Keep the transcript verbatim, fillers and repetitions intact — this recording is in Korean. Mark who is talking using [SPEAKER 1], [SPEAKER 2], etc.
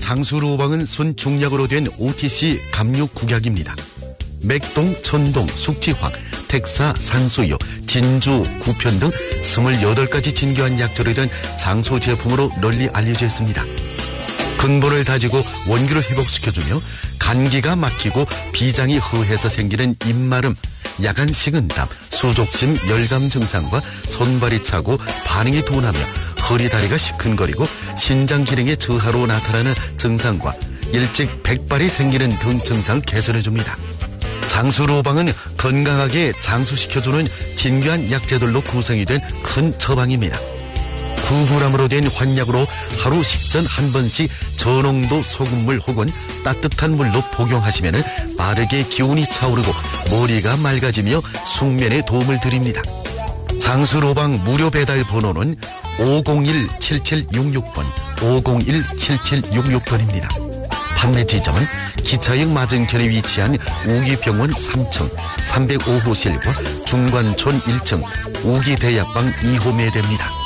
[SPEAKER 1] 장수로방은 순중약으로 된 오티씨 감육국약입니다. 맥동, 천동, 숙지황, 택사, 산수유, 진주, 구편 등 스물여덟 가지 진교한 약재로 된 장수 제품으로 널리 알려져 있습니다. 근본을 다지고 원기를 회복시켜주며 감기가 막히고 비장이 허해서 생기는 입마름, 야간 식은땀, 수족심, 열감 증상과 손발이 차고 반응이 둔하며 허리 다리가 시큰거리고 신장 기능의 저하로 나타나는 증상과 일찍 백발이 생기는 등 증상 개선해줍니다. 장수로방은 건강하게 장수시켜주는 진귀한 약재들로 구성이 된 큰 처방입니다. 구 그램으로 된 환약으로 하루 식전 한 번씩 저농도 소금물 혹은 따뜻한 물로 복용하시면 빠르게 기운이 차오르고 머리가 맑아지며 숙면에 도움을 드립니다. 장수로방 무료 배달 번호는 오공일 칠칠육육 번, 오공일 칠칠육육 번입니다. 판매 지점은 기차역 맞은편에 위치한 우기병원 삼 층 삼백오 호실과 중관촌 일 층 우기대약방 이 호 매대입니다.